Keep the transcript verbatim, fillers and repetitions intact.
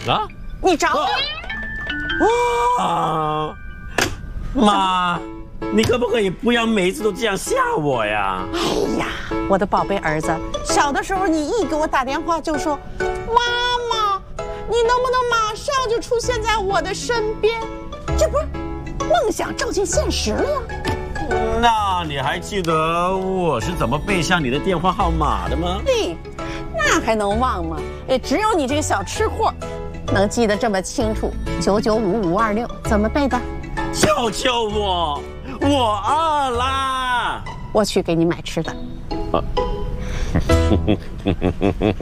啊？ 你找我？ 啊，妈，你可不可以不要每一次都这样吓我呀？ 哎呀，我的宝贝儿子，小的时候你一给我打电话就说，妈妈，你能不能马上就出现在我的身边？这不是梦想照进现实了呀？ 那你还记得我是怎么背下你的电话号码的吗？ 嘿，那还能忘吗？也只有你这个小吃货，能记得这么清楚。九九五五二六怎么背的？ 求求我，我饿啦！ 我去给你买吃的。